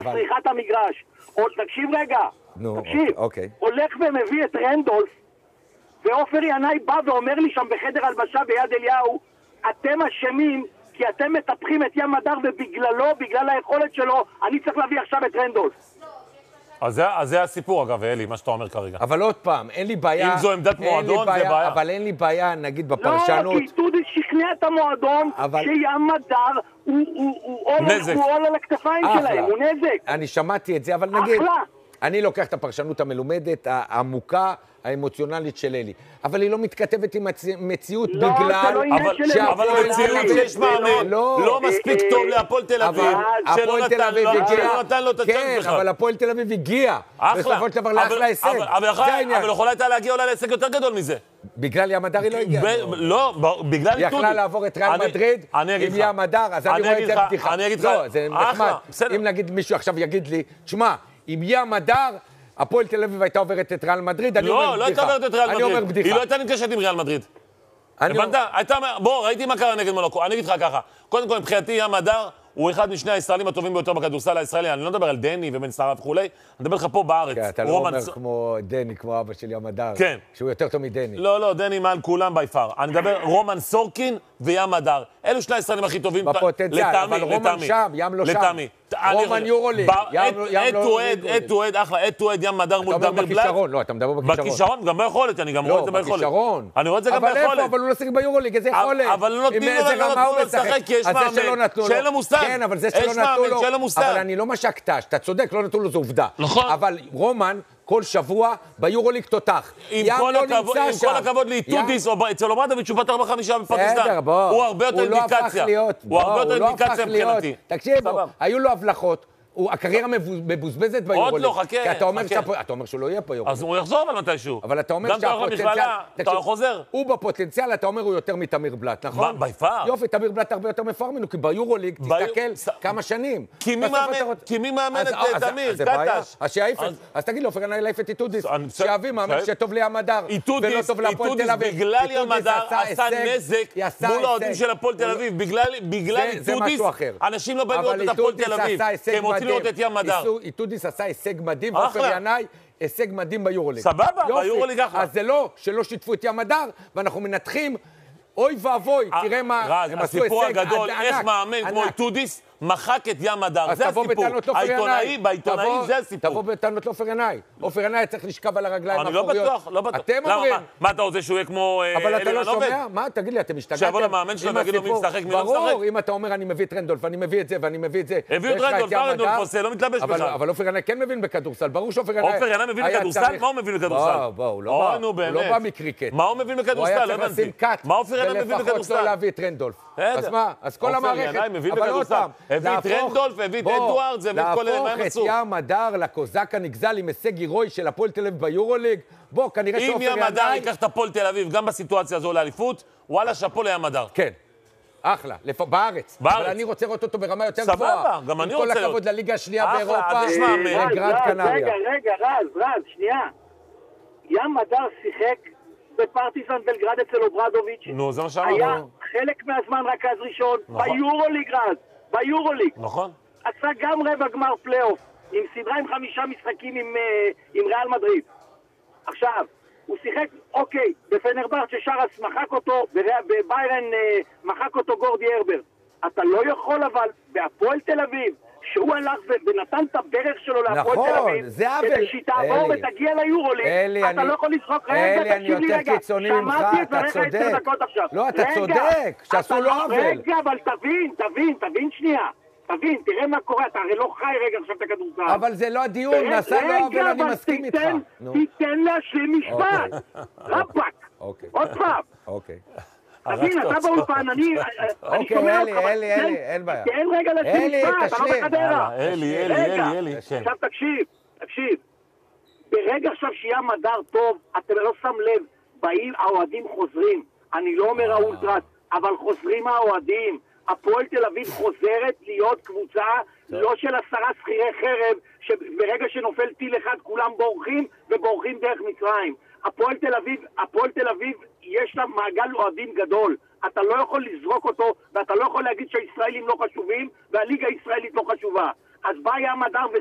צריכת המגרש. תקשיב רגע, תקשיב, הולך ומביא את רנדולף, ואופר ינאי בא ואומר לי שם בחדר הלבשה ביד אליהו, אתם אשמים כי אתם מטפחים את ים הדר, ובגללו, בגלל היכולת שלו, אני צריך להביא עכשיו את רנדולף. אז זה הסיפור, אגב, אלי, מה שאתה אומר כרגע. אבל עוד פעם, אין לי בעיה... אם זו עמדת מועדון, זה בעיה. אבל אין לי בעיה, נגיד, בפרשנות... לא, כי טודיס שכנע את המועדון שים הדר הוא עול על הכתפיים שלהם, הוא נזק. אני שמעתי את זה, אבל נגיד... אני לוקח את הפרשנות המלומדת, העמוקה, האמוציונלית של אלי. אבל היא לא מתכתבת עם המציאות בגלל... אבל המציאות שיש מאמן לא מספיק טוב להפועל תל אביב, שלא נתן לו את הצ'אנס בכלל. כן, אבל הפועל תל אביב הגיע. בסופו של דבר לאחלה הישג. אבל יכולה הייתה להגיע אולי להישג יותר גדול מזה. בגלל ים הדר היא לא הגיעה. לא, בגלל היא יכלה לעבור את ריאל מדריד עם ים הדר, אז אני רואה את זה בדיחה. אני אגיד לך, לא, זה נחמד. אם נגיד מישהו עכשיו יגיד לי, תשמע, עם ים הדר, הפועל תל אביב הייתה עוברת את ריאל מדריד, אני אומר בדיחה. לא הייתה עוברת את ריאל מדריד. היא לא הייתה נפגשת עם ריאל מדריד. הבנת? בוא, ראיתי מה קרה נגד מונקו. אני אגיד לך ככה. קודם כל, מבחינתי, ים הדר הוא אחד משני הישראלים הטובים ביותר בכדורסל הישראלי. אני לא מדבר על דני ובן שרה וכולי, אני מדבר לך פה בארץ. אתה לא אומר כמו דני, כמו אבא של ים הדר. כן. שהוא יותר טוב מדני. לא, דני מעל כולם ביפר. אני מדבר רומן סורקין וים הדר. אלו שני הישראלים הכי טובים. בפוטנציאל, אבל רומן שם, ים לא שם. רומן יורוליג, ים לא... אתואד, אחלה, אתואד, ים הדר מול דמר בלאט. לא, אתה מדבר בכישרון. בכישרון, גם ביכולת, אני גם רואה את זה ביכולת. בכישרון. אני רואה את זה גם ביכולת. אבל איפה? אבל הוא לא שיחק ביורוליג, איזה יכולת? אבל לא נותנים לו לשחק, כי יש מאמן. שאין לו מושג. כן, אבל זה שלא נתנו לו. אבל אני לא משק תש, אתה צודק, לא נתנו לו, זו עובדה. נכון. אבל רומן, כל שבוע, ביורוליג תותח. עם כל הכבוד לאיטודיס, אצל אוברדוביץ' הוא פתח ב5 בפרטיזן. הוא הרבה יותר אינדיקציה. הוא הרבה יותר אינדיקציה מבחינתי. תקשיב, היו לו הבלחות. הקריירה מבוזבזת ביורוליג. עוד לא, חכה. כי אתה אומר שהוא לא יהיה פה יורוליג. אז הוא יחזור אבל מתישהו. אבל אתה אומר שהפוטנציאל... אתה חוזר. הוא בפוטנציאל, אתה אומר הוא יותר מתמיר בלאט, נכון? ביפר. יופי, תמיר בלאט הרבה יותר מפואר ממנו, כי ביורוליג תסתכל כמה שנים. כי מי מאמן את תמיר? קטש. אז שיעיף. אז תגיד לו, אופר ינאי להעיף את איטודיס. שיביא מאמן שטוב לים הדר. ולא טוב להפועל תל אביב. בגלל ים הדר עשה נזק מול האוהדים של הפועל תל אביב. בגלל איטודיס, אנשים לא באים לראות את הפועל תל אביב. איטודיס עשה הישג מדהים, ואופר ינאי הישג מדהים ביורוליג. סבבה, ביורוליג אחלה. אז זה לא שלא שיתפו את ים הדר, ואנחנו מנתחים, אוי ואבוי, תראה מה, רז, הסיפור הגדול, איך מאמן כמו איטודיס מחק את ים הדר, זה הסיפור. בעיתונאי זה הסיפור. תבוא בטענות לאופר ינאי. אופר ינאי צריך לשכב על הרגליים האחוריות. אני לא בטוח. אתם אומרים. מה אתה רוצה שהוא יהיה כמו אבל אתה לא שומע? מה? תגיד לי, אתם השתגעתם? שיבוא למאמן שלו ויגיד לו מי משחק, מי לא משחק. ברור, אם אתה אומר אני מביא את רנדולף, אני מביא את זה ואני מביא את זה. הביאו את רנדולף, מה רנדולף עושה? לא מתלבש בכלל. אבל אופר ינאי כן מבין בכדורסל, ברור שאופר ינאי... אופר ינאי מבין בכדורסל? מה הוא מבין בכדורסל? הוא לא בא מקריקט. מה הוא מבין בכדורסל? לא הבנתי. מה אופר ינאי מבין בכדורסל? לא להביא את רנדולף. אז מה? אז כל המערכת... הביא את רנדולף, הביא את אדוארד, זה וכל אלה, מה הם עשו? להפוך את ים הדר לקוזק הנגזל עם הישג הירואי של הפועל תל אביב ביורוליג, בוא, כנראה שאופר ינאי... אם ים הדר ייקח את הפועל תל אביב, גם בסיטואציה הזו לאליפות, וואלה, שאפו לים הדר. כן, אחלה, בארץ. אבל אני רוצה לראות אותו ברמה יותר גבוהה. סבבה, גם אני רוצה לראות. עם כל הכבוד לליגה השנייה באירופה, לגרד קנריה. רגע, רז, שנייה. ים הדר שיחק בפרטיזן בלגרד אצל אוברדוביץ'. נו, זה מה שאמרנו. היה חלק מהזמן רכז ראשון, ביורוליג רז, ביורוליג. נכון. עשה גם רבע גמר פלייאוף, עם סדרה עם 5 משחקים עם ריאל מדריד. עכשיו, הוא שיחק, אוקיי, בפנרבחצ'ה שרס מחק אותו, בביירן מחק אותו גורדי הרבר. אתה לא יכול אבל, בהפועל תל אביב, שהוא הלך ונתן את הברך שלו להפועל תל אביב, כדי שתעבור ותגיע ליורוליג, אתה לא יכול לשחוק, רגע, תקשיב לי רגע, שמעתי את דבריך 10 דקות עכשיו. לא, אתה צודק, שעשו לו עוול. רגע, אבל תבין שנייה. תבין, תראה מה קורה, אתה הרי לא חי רגע עכשיו את הכדורסל. אבל זה לא הדיון, נעשה לו עוול, אני מסכים איתך. תיתן להשלים משפט. רפק. עוד פעם. אוקיי. תבין, אתה באולפן, אני שומע אותך. אלי, אין בעיה. תן רגע להשלים משפט, אתה לא בחדרה. אלי. עכשיו תקשיב. ברגע עכשיו שים הדר טוב, אתה לא שם לב, באים האוהדים חוזרים. אני לא אומר האולטרס, אבל חוזרים האוהדים. הפועל תל אביב חוזרת להיות קבוצה לא של 10 שכירי חרב, שברגע שנופל טיל אחד כולם בורחים דרך מצרים. הפועל תל אביב יש לה מעגל אוהדים גדול. אתה לא יכול לזרוק אותו, ואתה לא יכול להגיד שהישראלים לא חשובים, והליגה הישראלית לא חשובה. אז בא ים הדר